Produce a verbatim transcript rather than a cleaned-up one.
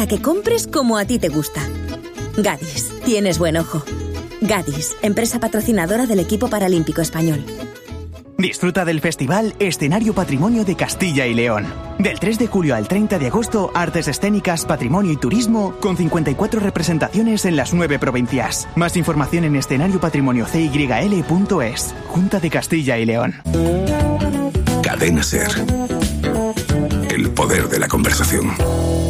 para que compres como a ti te gusta. Gadis, tienes buen ojo. Gadis, empresa patrocinadora del equipo paralímpico español. Disfruta del festival Escenario Patrimonio de Castilla y León. Del tres de julio al treinta de agosto, artes escénicas, patrimonio y turismo, con cincuenta y cuatro representaciones en las nueve provincias. Más información en escenario patrimonio c y l punto es. Junta de Castilla y León. Cadena SER. El poder de la conversación.